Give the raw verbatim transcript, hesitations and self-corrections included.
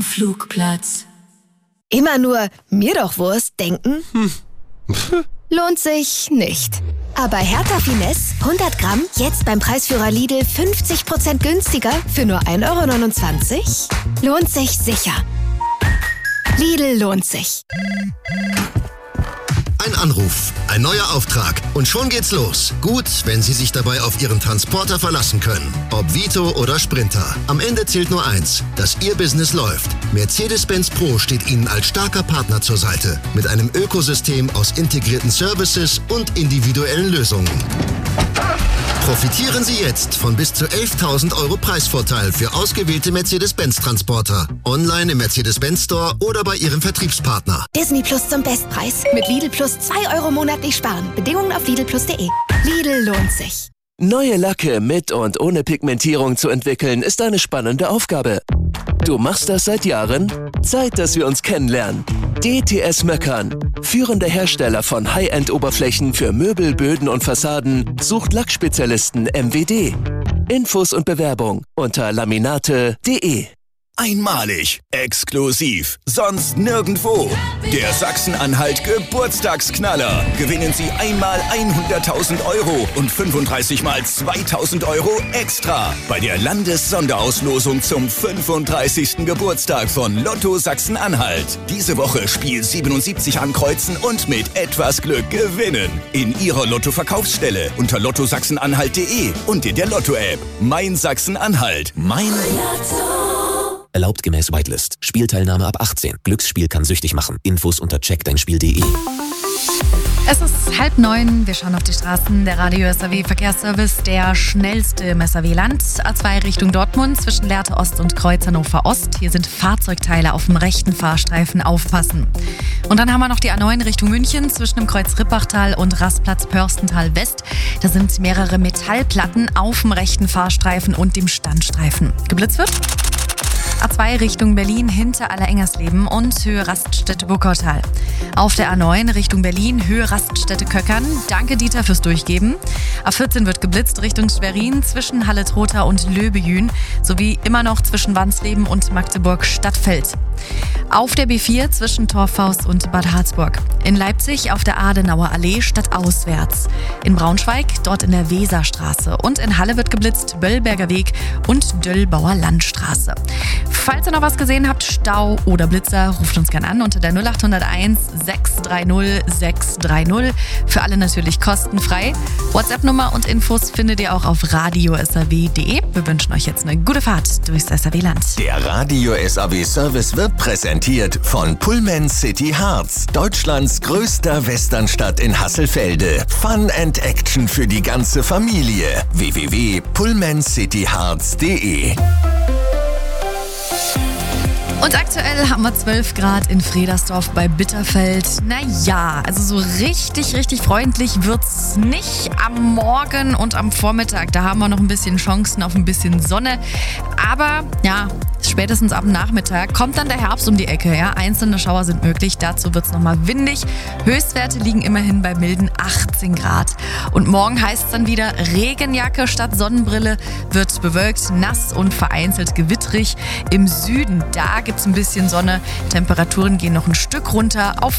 Flugplatz. Immer nur mir doch Wurst denken? Hm. Lohnt sich nicht. Aber Hertha Finesse hundert Gramm jetzt beim Preisführer Lidl fünfzig Prozent günstiger für nur ein Euro neunundzwanzig? Lohnt sich sicher. Lidl lohnt sich. Ein Anruf, ein neuer Auftrag und schon geht's los. Gut, wenn Sie sich dabei auf Ihren Transporter verlassen können. Ob Vito oder Sprinter. Am Ende zählt nur eins, dass Ihr Business läuft. Mercedes-Benz Pro steht Ihnen als starker Partner zur Seite. Mit einem Ökosystem aus integrierten Services und individuellen Lösungen. Profitieren Sie jetzt von bis zu elftausend Euro Preisvorteil für ausgewählte Mercedes-Benz-Transporter. Online im Mercedes-Benz Store oder bei Ihrem Vertriebspartner. Disney Plus zum Bestpreis. Mit Lidl Plus zwei Euro monatlich sparen. Bedingungen auf lidl plus punkt de. Lidl lohnt sich. Neue Lacke mit und ohne Pigmentierung zu entwickeln, ist eine spannende Aufgabe. Du machst das seit Jahren? Zeit, dass wir uns kennenlernen. D T S Möckern, führender Hersteller von High-End-Oberflächen für Möbel, Böden und Fassaden, sucht Lackspezialisten M W D. Infos und Bewerbung unter laminate punkt de. Einmalig, exklusiv, sonst nirgendwo. Der Sachsen-Anhalt Geburtstagsknaller. Gewinnen Sie einmal hunderttausend Euro und fünfunddreißig mal zweitausend Euro extra bei der Landessonderauslosung zum fünfunddreißigsten Geburtstag von Lotto Sachsen-Anhalt. Diese Woche Spiel siebenundsiebzig ankreuzen und mit etwas Glück gewinnen. In Ihrer Lotto-Verkaufsstelle unter lotto sachsen-anhalt punkt de und in der Lotto-App. Mein Sachsen-Anhalt. Mein Lotto. Erlaubt gemäß Whitelist. Spielteilnahme ab achtzehn. Glücksspiel kann süchtig machen. Infos unter check dein spiel punkt de. Es ist halb neun. Wir schauen auf die Straßen. Der Radio S R W Verkehrsservice, der schnellste im S R W-Land. A zwei Richtung Dortmund zwischen Lehrte Ost und Kreuz Hannover Ost. Hier sind Fahrzeugteile auf dem rechten Fahrstreifen. Aufpassen. Und dann haben wir noch die A neun Richtung München zwischen dem Kreuz Rippachtal und Rastplatz Pörstental West. Da sind mehrere Metallplatten auf dem rechten Fahrstreifen und dem Standstreifen. Geblitzt wird A zwei Richtung Berlin hinter Allerengersleben und Höhe Raststätte Burgautal. Auf der A neun Richtung Berlin, Höhe Raststätte Köckern. Danke Dieter fürs Durchgeben. A vierzehn wird geblitzt Richtung Schwerin zwischen Halle-Trotha und Löbejün sowie immer noch zwischen Wansleben und Magdeburg-Stadtfeld. Auf der B vier zwischen Torfhaus und Bad Harzburg. In Leipzig auf der Adenauer Allee stadtauswärts. In Braunschweig dort in der Weserstraße. Und in Halle wird geblitzt Böllberger Weg und Döllbauer Landstraße. Falls ihr noch was gesehen habt, Stau oder Blitzer, ruft uns gerne an unter der null acht null eins sechs drei null sechs drei null. Für alle natürlich kostenfrei. WhatsApp-Nummer und Infos findet ihr auch auf radio s r w punkt de. Wir wünschen euch jetzt eine gute Fahrt durchs S R W-Land. Der Radio S R W-Service wird präsentiert von Pullman City Harz, Deutschlands größter Westernstadt in Hasselfelde. Fun and Action für die ganze Familie. w w w punkt pullman city harz punkt de. Und aktuell haben wir zwölf Grad in Fredersdorf bei Bitterfeld. Naja, also so richtig, richtig freundlich wird's nicht am Morgen und am Vormittag. Da haben wir noch ein bisschen Chancen auf ein bisschen Sonne. Aber ja, spätestens ab Nachmittag kommt dann der Herbst um die Ecke. Ja? Einzelne Schauer sind möglich, dazu wird's nochmal windig. Höchstwerte liegen immerhin bei milden achtzehn Grad. Und morgen heißt es dann wieder Regenjacke statt Sonnenbrille, wird bewölkt, nass und vereinzelt gewittrig. Im Süden, da gibt's ein bisschen Sonne. Temperaturen gehen noch ein Stück runter auf